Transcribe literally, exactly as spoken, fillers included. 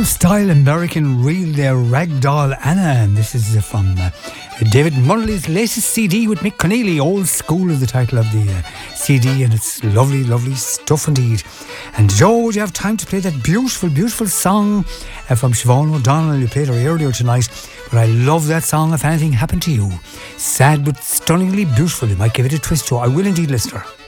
style American reel there, Ragdoll Anna, and this is from uh, David Munnelly's latest C D with Mick Connelly. Old School is the title of the uh, C D, and it's lovely, lovely stuff indeed. And Joe, would you have time to play that beautiful, beautiful song uh, from Siobhan O'Donnell? You played her earlier tonight, but I love that song, If Anything Happened to You. Sad but stunningly beautiful. You might give it a twist, Joe. I will indeed, listener.